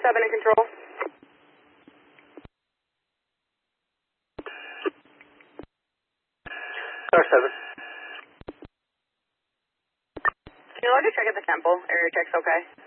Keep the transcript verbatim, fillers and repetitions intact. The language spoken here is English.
seven in control. Star seven. Can you look a check at the temple? Area check's okay.